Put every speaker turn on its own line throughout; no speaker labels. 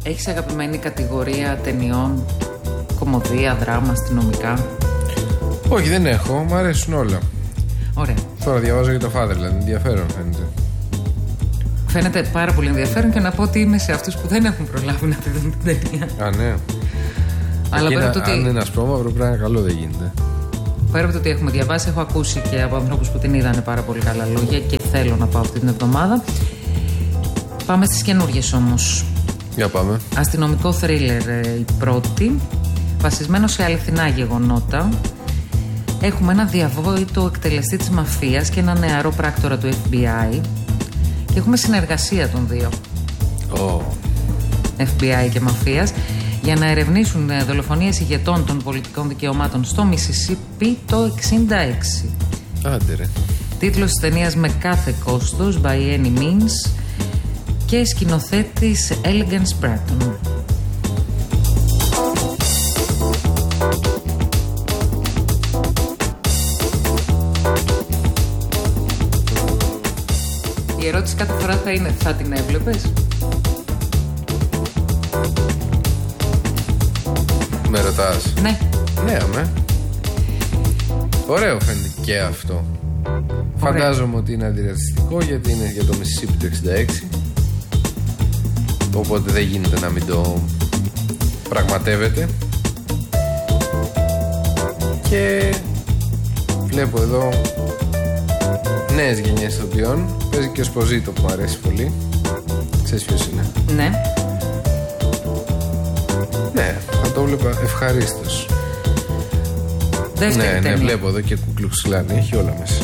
Έχεις αγαπημένη κατηγορία ταινιών, κωμωδία, δράμα, αστυνομικά?
Όχι, δεν έχω, μου αρέσουν όλα.
Ωραία.
Τώρα διαβάζω για το Fatherland, ενδιαφέρον φαίνεται.
Φαίνεται πάρα πολύ ενδιαφέρον και να πω ότι είμαι σε αυτούς που δεν έχουν προλάβει να τη δουν την ταινία.
Α, ναι.
Αλλά πέρα από το ότι...
Αν είναι ένα σπρώμαυρο πρέπει να είναι καλό, δεν γίνεται.
Πέρα από το ότι έχουμε διαβάσει, έχω ακούσει και από ανθρώπους που την είδανε πάρα πολύ καλά λόγια και θέλω να πάω αυτή την εβδομάδα. Πάμε στις καινούργιες όμως.
Για πάμε.
Αστυνομικό θρίλερ η πρώτη, βασισμένο σε αληθινά γεγονότα. Έχουμε ένα διαβόητο εκτελεστή της μαφίας και ένα νεαρό πράκτορα του FBI. Και έχουμε συνεργασία των δύο. FBI και μαφίας για να ερευνήσουν δολοφονίες ηγετών των πολιτικών δικαιωμάτων στο Μισισίπι το 1966.
Άντε ρε.
Τίτλος της ταινίας με κάθε κόστος, by any means, και σκηνοθέτης Elegance Bratton. Η ερώτηση κάθε φορά θα είναι, θα την έβλεπες?
Με ρωτάς?
Ναι.
Ναι, αμέ. Ωραίο φαίνεται και αυτό. Φαντάζομαι ότι είναι αντιρατσιστικό, γιατί είναι για το Μισισίπι του 66. Οπότε δεν γίνεται να μην το πραγματεύεται. Και βλέπω εδώ νέες γενιές ηθοποιών. Παίζει και ο Σποζίτο που μου αρέσει πολύ. Ξέρεις ποιος είναι?
Ναι.
Ναι, θα το βλέπα ευχαρίστως.
Δεύτερη ταινία.
Ναι, βλέπω εδώ και κουκλουξλάνη, έχει όλα μέσα.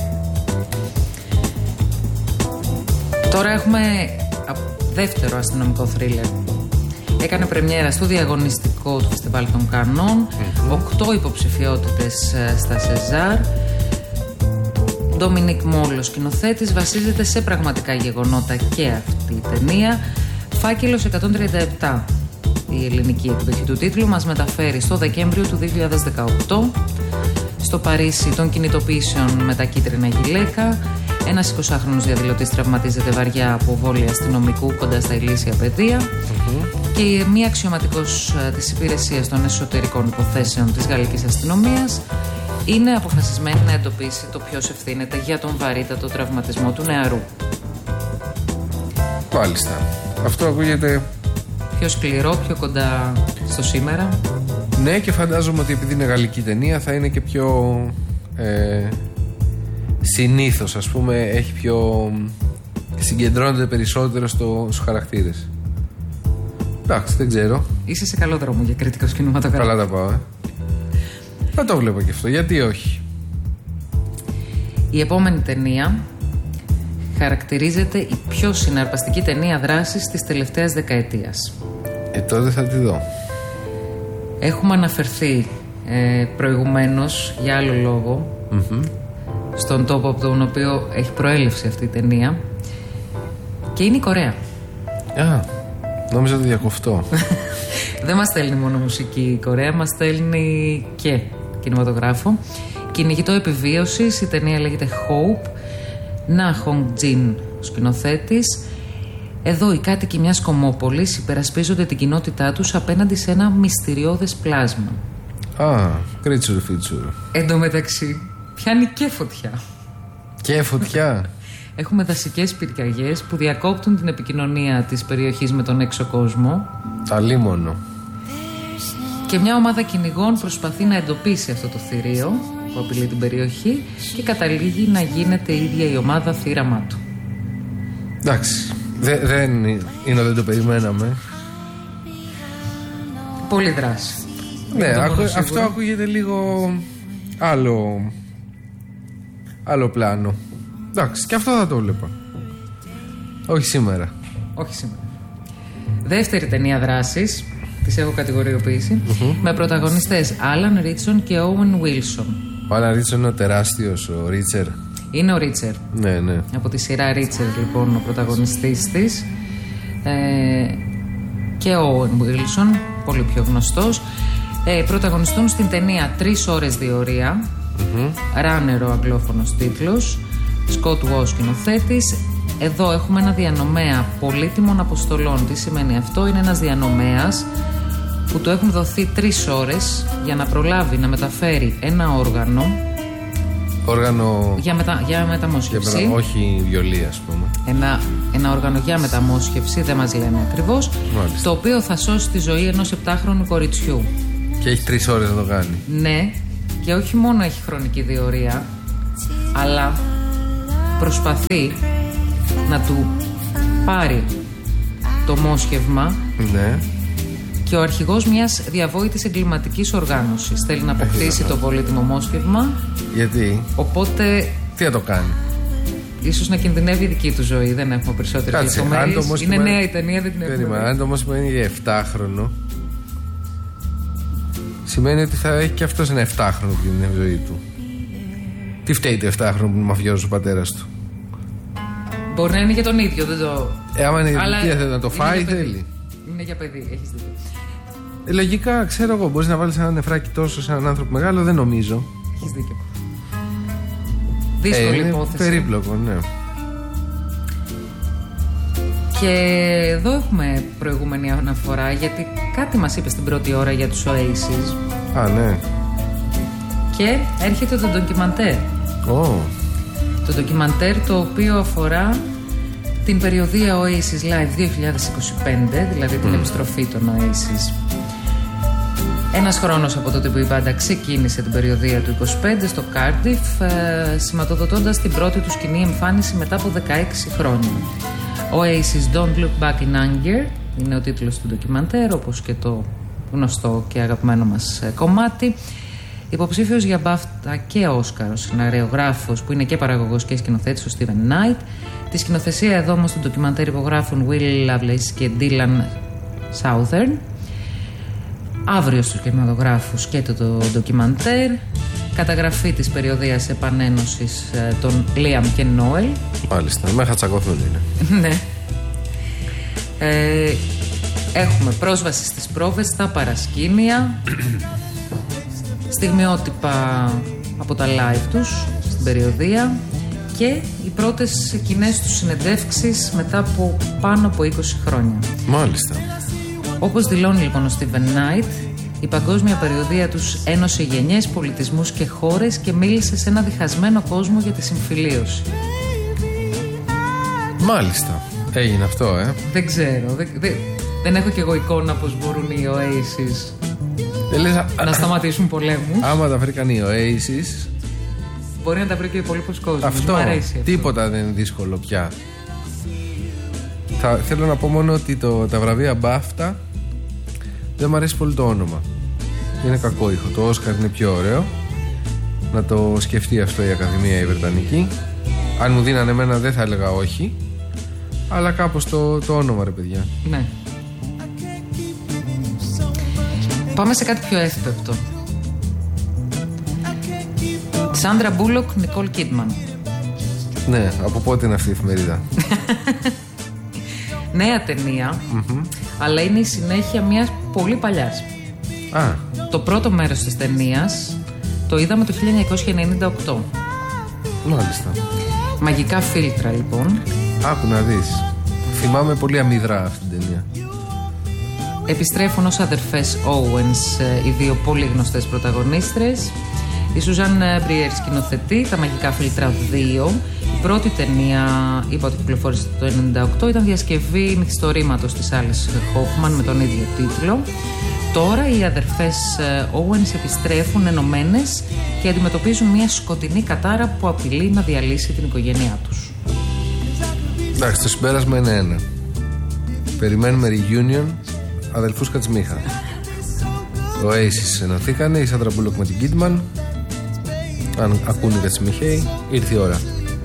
Τώρα έχουμε δεύτερο αστυνομικό θρίλερ. Έκανε πρεμιέρα στο διαγωνιστικό του Φεστιβάλ των Κανών. 8 υποψηφιότητες στα Σεζάρ. Ντομινίκ Μόλο σκηνοθέτης. Βασίζεται σε πραγματικά γεγονότα και αυτή η ταινία. Φάκελος 137. Η ελληνική εκδοχή του τίτλου μας μεταφέρει στο Δεκέμβριο του 2018 στο Παρίσι των κινητοποιήσεων με τα κίτρινα γυλαίκα. Ένας 20χρονος διαδηλωτής τραυματίζεται βαριά από βόλια αστυνομικού κοντά στα ηλίσια πεδία και μία αξιωματικός της υπηρεσίας των εσωτερικών υποθέσεων της γαλλικής αστυνομίας είναι αποφασισμένη να εντοπίσει το ποιος ευθύνεται για τον βαρύτατο τραυματισμό του νεαρού.
Μάλιστα. Αυτό ακούγεται
πιο σκληρό, πιο κοντά στο σήμερα.
Ναι, και φαντάζομαι ότι επειδή είναι γαλλική ταινία θα είναι και πιο συνήθως, ας πούμε, έχει πιο συγκεντρώνεται περισσότερο στους χαρακτήρες. Εντάξει, δεν ξέρω.
Είσαι σε καλό δρόμο για κριτικός κινηματογράφος.
Καλά τα πάω, Θα το βλέπω και αυτό, γιατί όχι.
Η επόμενη ταινία χαρακτηρίζεται η πιο συναρπαστική ταινία δράσης της τελευταίας δεκαετίας.
Τότε θα τη δω.
Έχουμε αναφερθεί προηγουμένως για άλλο λόγο στον τόπο από τον οποίο έχει προέλευση αυτή η ταινία και είναι η Κορέα.
Νόμιζα το διακοφτώ.
Δεν μας στέλνει μόνο μουσική η Κορέα, μας στέλνει και κινηματογράφο. Κυνηγητό επιβίωσης, η ταινία λέγεται Hope. Να Χονγκ Τζιν, ο σκηνοθέτης. Εδώ οι κάτοικοι μιας κομμόπολης υπερασπίζονται την κοινότητά τους απέναντι σε ένα μυστηριώδες πλάσμα.
Κρίτσουρ φίτσουρ.
Εν τω μεταξύ πιάνει και φωτιά.
Και φωτιά.
Έχουμε δασικές πυρκαγιές που διακόπτουν την επικοινωνία της περιοχής με τον έξω κόσμο.
Αλίμονο.
Και μια ομάδα κυνηγών προσπαθεί να εντοπίσει αυτό το θηρίο που απειλεί την περιοχή και καταλήγει να γίνεται η ίδια η ομάδα θύραμά του.
Εντάξει. Δεν είναι, δεν το περιμέναμε.
Πολύ δράση.
Ναι, αυτό ακούγεται λίγο άλλο πλάνο. Εντάξει, και αυτό θα το βλέπα. Όχι σήμερα.
Δεύτερη ταινία δράσης, τις έχω κατηγοριοποιήσει, με πρωταγωνιστές Alan Ritchson και Owen Wilson. Ο
Alan Ritchson είναι ο τεράστιος, ο Ρίτσερ.
Είναι ο Ρίτσερ.
Ναι.
Από τη σειρά Ρίτσερ, λοιπόν, ο πρωταγωνιστής της. Και ο Owen Wilson, πολύ πιο γνωστός. Πρωταγωνιστούν στην ταινία 3 ώρες διορία. Runner ο αγγλόφωνος τίτλος. Scott Waugh σκηνοθέτης. Εδώ έχουμε ένα διανομέα πολύτιμων αποστολών. Τι σημαίνει αυτό? Είναι ένας διανομέας που του έχουν δοθεί 3 ώρες για να προλάβει να μεταφέρει ένα όργανο.
Όργανο
για μεταμόσχευση.
Όχι βιολί, ας πούμε.
Ένα όργανο για μεταμόσχευση, δεν μας λένε ακριβώς.
Μάλιστα.
Το οποίο θα σώσει τη ζωή ενός 7χρονου κοριτσιού.
Και έχει 3 ώρες να το κάνει.
Ναι, και όχι μόνο έχει χρονική διορία, αλλά προσπαθεί να του πάρει το μόσχευμα.
Ναι.
Και ο αρχηγός μιας διαβόητης εγκληματικής οργάνωσης θέλει να αποκτήσει το πολύτιμο μόσχευμα.
Γιατί?
Οπότε.
Τι θα το κάνει?
Ίσως να κινδυνεύει η δική του ζωή. Δεν έχουμε περισσότερες λεπτομέρειες. Είναι νέα η ταινία, δεν την έχουμε.
Αν το μόσχευμα είναι για 7χρονο, σημαίνει ότι θα έχει και αυτός ένα 7χρονο που κινδυνεύει η ζωή του. Τι φταίει το 7χρονο που είναι μαφιόζος ο πατέρας του?
Μπορεί να είναι για τον ίδιο, δεν το.
Άμα είναι για θέλει να το φάει, θέλει.
Είναι για παιδί, έχεις δίκιο.
Λογικά, ξέρω εγώ, μπορείς να βάλεις ένα νεφράκι τόσο σε έναν άνθρωπο μεγάλο, δεν νομίζω.
Έχεις δίκιο. Δύσκολη υπόθεση.
Περίπλοκο, ναι.
Και εδώ έχουμε προηγούμενη αναφορά, γιατί κάτι μας είπε στην πρώτη ώρα για τους Oasis.
Α, ναι.
Και έρχεται το ντοκιμαντέρ. Το ντοκιμαντέρ το οποίο αφορά την περιοδία Oasis Live 2025, δηλαδή την επιστροφή των Oasis. Ένας χρόνος από τότε που η μπάντα ξεκίνησε την περιοδία του 25 στο Cardiff, σηματοδοτώντας την πρώτη του σκηνή εμφάνιση μετά από 16 χρόνια. Oasis Don't Look Back in Anger είναι ο τίτλος του ντοκιμαντέρ, όπως και το γνωστό και αγαπημένο μας κομμάτι. Υποψήφιος για BAFTA και Όσκαρ ο σεναριογράφος που είναι και παραγωγός και σκηνοθέτης, ο Steven Knight. Τη σκηνοθεσία εδώ όμως του ντοκιμαντέρ υπογράφουν Will Lovelace και Dylan Southern. Αύριο στους κινηματογράφους και το ντοκιμαντέρ. Καταγραφή της περιοδίας επανένωσης των Liam και Noel.
Μάλιστα, μέχρι θα τσακωθούν είναι.
Ναι. Έχουμε πρόσβαση στις πρόβες, στα παρασκήνια, στιγμιότυπα από τα live τους στην περιοδία και οι πρώτες κοινές τους συνεντεύξεις μετά από πάνω από 20 χρόνια.
Μάλιστα.
Όπως δηλώνει λοιπόν ο Steven Knight, η παγκόσμια περιοδία τους ένωσε γενιές, πολιτισμούς και χώρες και μίλησε σε ένα διχασμένο κόσμο για τη συμφιλίωση.
Μάλιστα. Έγινε αυτό,
Δεν ξέρω. Δεν έχω κι εγώ εικόνα πως μπορούν οι Oasis να σταματήσουν πολέμους.
Άμα τα βρήκαν οι Oasis,
μπορεί να τα βρει και ο υπόλοιπος κόσμος.
Αυτό, τίποτα δεν είναι δύσκολο πια. Θέλω να πω μόνο ότι τα βραβεία BAFTA δεν μου αρέσει πολύ το όνομα. Είναι κακό ήχο. Το Όσκαρ είναι πιο ωραίο. Να το σκεφτεί αυτό η Ακαδημία η Βρετανική. Αν μου δίνανε εμένα δεν θα έλεγα όχι. Αλλά κάπως το όνομα, ρε παιδιά.
Ναι. Πάμε σε κάτι πιο εύπεπτο. Σάντρα Μπούλοκ, Νικόλ Κίτμαν.
Ναι, από πότε είναι αυτή η εφημερίδα?
Νέα ταινία, αλλά είναι η συνέχεια μιας πολύ παλιάς. Το πρώτο μέρος της ταινίας το είδαμε το 1998.
Μάλιστα.
Μαγικά φίλτρα λοιπόν.
Άκου να δεις. Θυμάμαι πολύ αμυδρά αυτή την ταινία.
Επιστρέφουν ως αδερφές Owens οι δύο πολύ γνωστές πρωταγωνίστρες. Η Σουζάν Μπριέρ σκηνοθετεί τα Μαγικά Φίλτρα 2. Η πρώτη ταινία, είπα ότι κυκλοφόρησε το 1998, ήταν διασκευή μυθιστορήματος της Alice Hoffman με τον ίδιο τίτλο. Τώρα οι αδερφές Owens επιστρέφουν ενωμένες και αντιμετωπίζουν μια σκοτεινή κατάρα που απειλεί να διαλύσει την οικογένειά τους.
Εντάξει, το συμπέρασμα είναι ένα. Περιμένουμε reunion αδελφούς Κατσμίχα. Ο Oasis ενωθήκανε, η Σάντρα Μπούλοκ με την Kidman. Αν ακούνε οι Κατσμιχαίοι, ήρθε η ώρα.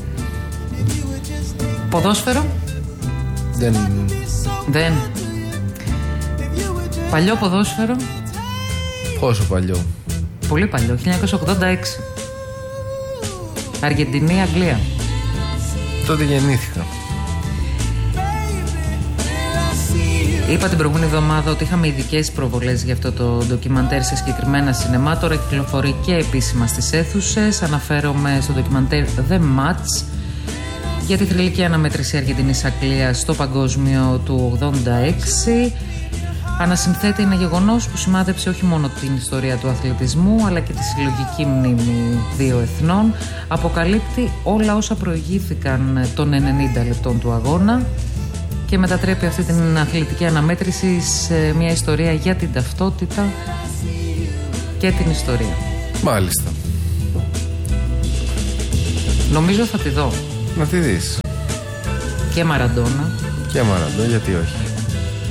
Ποδόσφαιρο? Δεν. Παλιό ποδόσφαιρο?
Πόσο παλιό?
Πολύ παλιό, 1986. Αργεντινή, Αγγλία.
Τότε γεννήθηκα.
Είπα την προηγούμενη εβδομάδα ότι είχαμε ειδικές προβολές για αυτό το ντοκιμαντέρ σε συγκεκριμένα σινεμά. Τώρα κυκλοφορεί και επίσημα στις αίθουσες. Αναφέρομαι στο ντοκιμαντέρ The Match. για τη θρυλική αναμέτρηση Αργεντινής-Αγγλίας στο παγκόσμιο του 86. Ανασυνθέτει ένα γεγονός που σημάδεψε όχι μόνο την ιστορία του αθλητισμού αλλά και τη συλλογική μνήμη δύο εθνών. Αποκαλύπτει όλα όσα προηγήθηκαν των 90 λεπτών του αγώνα και μετατρέπει αυτή την αθλητική αναμέτρηση σε μια ιστορία για την ταυτότητα και την ιστορία.
Μάλιστα.
Νομίζω θα τη δω.
Να τη δεις.
Και Μαραντόνα.
Και Μαραντόνα, γιατί όχι.